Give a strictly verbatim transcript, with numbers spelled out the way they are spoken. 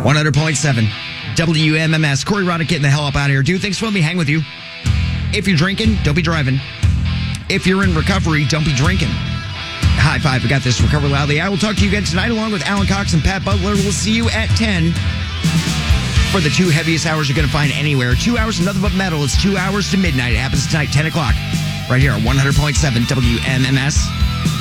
one hundred point seven W M M S. Corey Roddick getting the hell up out of here. Dude, thanks for letting me hang with you. If you're drinking, don't be driving. If you're in recovery, don't be drinking. High five. We got this. Recover loudly. I will talk to you again tonight along with Alan Cox and Pat Butler. We'll see you at ten for the two heaviest hours you're going to find anywhere. Two hours of nothing but metal. It's two hours to midnight. It happens tonight, ten o'clock, right here on one hundred point seven W M M S.